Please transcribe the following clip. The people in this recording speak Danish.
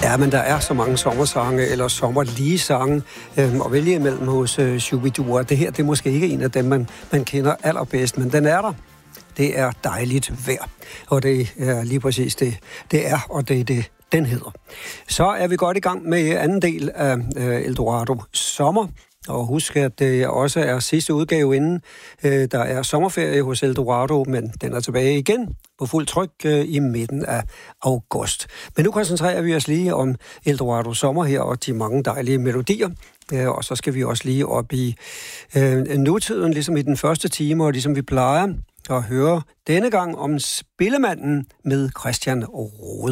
Ja, men der er så mange sommersange eller sommerlige sange at vælge imellem hos Shu-bi-dua. Det her, det er måske ikke en af dem, man kender allerbedst, men den er der. Det er dejligt vejr, og det er lige præcis det er, og det er det, den hedder. Så er vi godt i gang med anden del af Eldorado Sommer. Og husk, at det også er sidste udgave inden. Der er sommerferie hos Eldorado, men den er tilbage igen på fuld tryk i midten af august. Men nu koncentrerer vi os lige om Eldorado Sommer her og de mange dejlige melodier. Og så skal vi også lige op i nutiden, ligesom i den første time, og ligesom vi plejer at høre denne gang om Spillemanden med Christian Rode.